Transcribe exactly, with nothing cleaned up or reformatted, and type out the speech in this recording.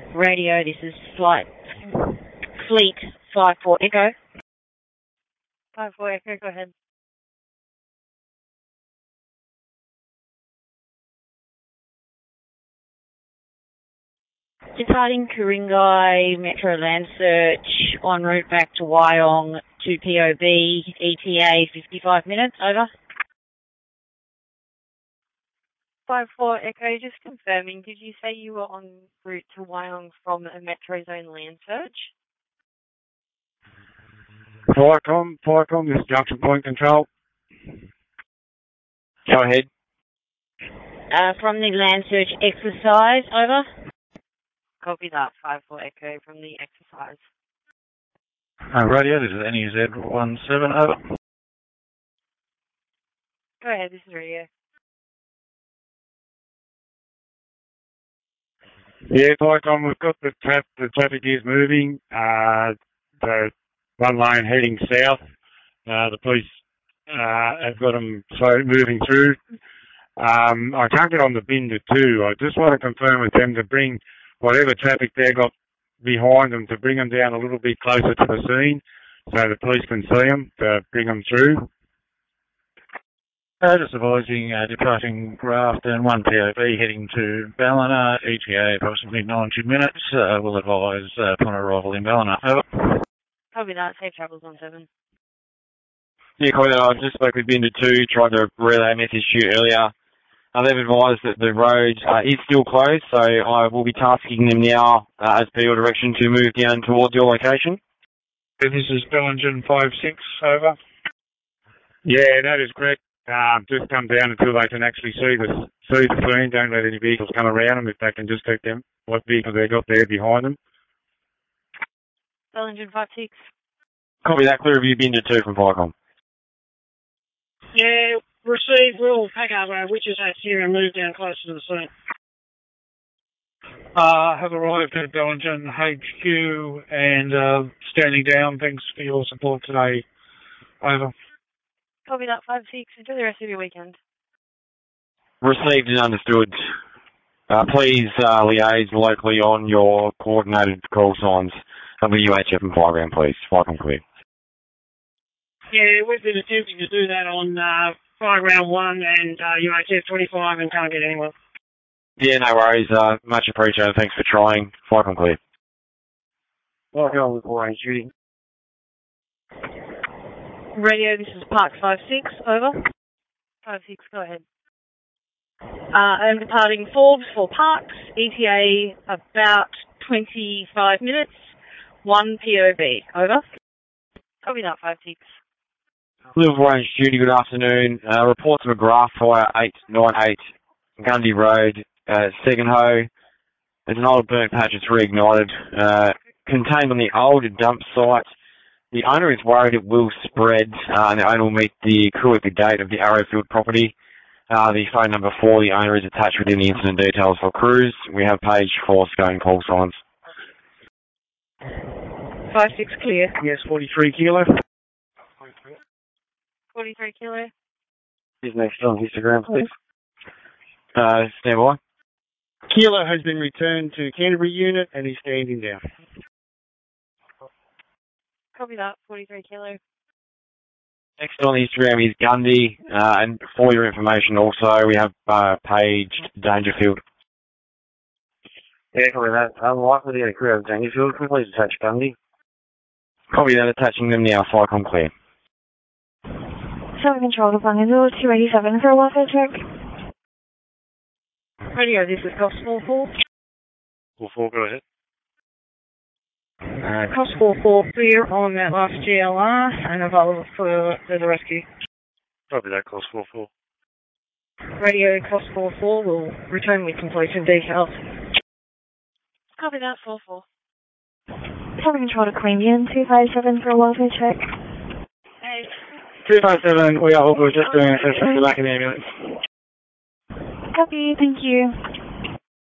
Radio, this is Flight Fleet five four Echo. five four Echo, go ahead. Departing Ku-ring-gai Metro Land Search en route back to Wyong to P O B, E T A fifty-five minutes, over. five four Echo, just confirming, did you say you were en route to Wyong from a Metro Zone Land Search? Firecom, Firecom, this is Junction Point Control. Go ahead. Uh, from the Land Search exercise, over. Copy that, five four Echo from the exercise. Uh, radio, this is N E Z one seven, over. Go ahead, this is radio. Yeah, Firecom, we've got the, tra- the traffic is moving. Uh, the one lane heading south. Uh, the police uh, have got them slow moving through. Um, I can't get on the Binder two. I just want to confirm with them to bring whatever traffic they got behind them, to bring them down a little bit closer to the scene so the police can see them, to bring them through. Uh, just advising uh, departing Grafton, one P O B heading to Ballina, E T A approximately ninety minutes. Uh, we'll advise uh, upon arrival in Ballina. Over. Copy that, safe travels on seven. Yeah, copy that. I just spoke with Binder two, tried to relay a message to you earlier. Uh, they've advised that the road uh, is still closed, so I will be tasking them now, uh, as per your direction, to move down towards your location. This is Bellingen five six, over. Yeah, that is correct. Um, just come down until they can actually see the see the scene. Don't let any vehicles come around them if they can just take them, what vehicle they got there behind them. Bellingen five six. Copy that. Clear review, Binder two from Viacom. Yeah, received. We'll pack up our witches hats here and move down closer to the scene. Uh, have arrived at Bellingen H Q and uh, standing down. Thanks for your support today. Over. Copy that, five six. Enjoy the rest of your weekend. Received and understood. Uh, please uh, liaise locally on your coordinated call signs of the U H F and Fireground, please. Viacom clear. Yeah, we've been attempting to do that on uh, Fireground one and uh, U H F twenty-five and can't get anyone. Yeah, no worries. Uh, much appreciated. Thanks for trying. Viacom clear. Welcome with Orange Judy. Radio, this is Park five six, over. five six, go ahead. Uh, I'm departing Forbes for Parks, E T A about twenty-five minutes, one P O B, over. Copy that, five six. Liverpool Orange Judy, good afternoon. Uh, reports of a graft fire, eight ninety-eight Gundy Road, uh, Segenho. There's an old burnt patch that's reignited, uh, contained on the older dump site. The owner is worried it will spread, uh, and the owner will meet the crew at the gate of the Arrowfield property. Uh, the phone number for the owner is attached within the incident details for crews. We have page four going call signs. five six clear. Yes, forty-three kilo. forty-three kilo. He's next on histogram, please. Uh, stand by. Kilo has been returned to Canterbury unit and he's standing down. Copy that, forty-three kilo. Next on the histogram is Gundy, uh, and for your information also, we have uh, paged Dangerfield. Yeah, copy that. Unlikely to get a crew of Dangerfield. Please attach Gundy. Copy that, attaching them now. Firecom clear. Seven Control to Bungalow two eighty-seven for a welfare check. Radio, this is Constable four. Four four, go ahead. Uh, Constable four clear on that last G L R and available for the rescue. Copy that, course four four. Radio, Constable four will return with completion details. Copy that, four four. Seven Control to Queanbeyan two five seven for a welfare check. Hey. two five seven, we are all good, just doing a session for the back of the ambulance. Copy, thank you.